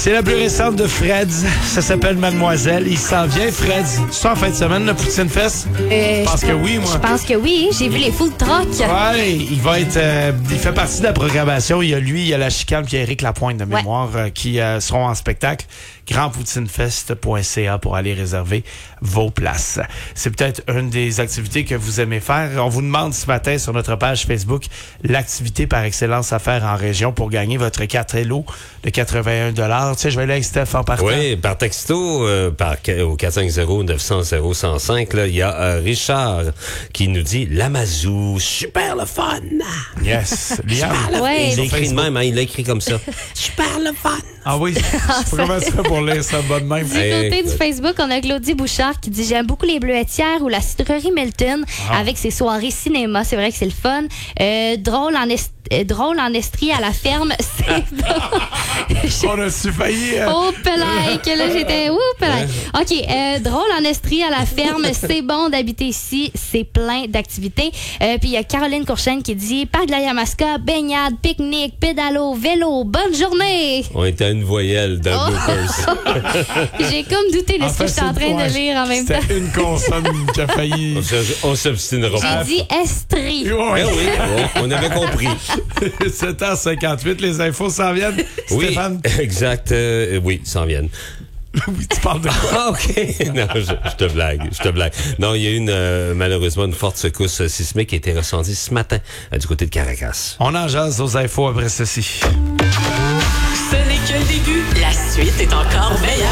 C'est la plus récente de Fred's. Ça s'appelle Mademoiselle. Il s'en vient, Fred's. C'est en fin de semaine, le Poutine Fest? Je pense que oui, moi. Je pense que oui. J'ai vu les food trucks. Ouais, il va être... il fait partie de la programmation. Il y a lui, il y a la Chicane puis Éric Lapointe de mémoire qui seront en spectacle. grandpoutinefest.ca pour aller réserver vos places. C'est peut-être une des activités que vous aimez faire. On vous demande ce matin sur notre page Facebook l'activité par excellence à faire en région pour gagner votre 4 Hello de 81 $. Tu sais, je vais aller avec Steph en partant. Oui, par texto, au 450-900-0105, là, il y a Richard qui nous dit Lamazou, super le fun. Yes. Liam. Ouais. Il l'a écrit de même, hein, il l'a écrit comme ça. Super le fun. Ah oui. Je sais pas comment ça fait pour lire ça de bonne même. Du côté du Facebook, on a Claudie Bouchard qui dit « J'aime beaucoup les bleuetières ou la cidrerie Milton avec ses soirées cinéma. C'est vrai que c'est le fun. Drôle en estrie à la ferme. C'est bon. On a su failli... Oh, pelaïque, là, j'étais... Ouh, pelaïque. OK, drôle en estrie à la ferme. C'est bon d'habiter ici. C'est plein d'activités. Puis il y a Caroline Courchaine qui dit « Parc de la Yamaska, baignade, pique-nique, pédalo, vélo. Bonne journée! » On était à une voyelle d'un bloopers. J'ai comme douté de ce que j'étais en train de lire en même temps. C'était une consonne qui a failli... On s'obstinera pas. J'ai dit estrie. Ouais. Oui, on avait compris. 7h58, les infos s'en viennent. Oui, Stéphane? exact. Oui, s'en viennent. Oui, tu parles de quoi? Ah, OK. Non, je te blague. Non, il y a eu malheureusement une forte secousse sismique qui a été ressentie ce matin du côté de Caracas. On en jase aux infos après ceci. Ce n'est que le début. La suite est encore meilleure.